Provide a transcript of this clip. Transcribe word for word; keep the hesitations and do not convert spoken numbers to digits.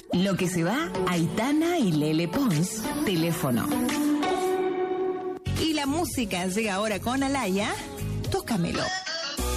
Lo que se va, Aitana y Lele Pons. Teléfono. Y la música llega ahora con Alaya. Tócamelo.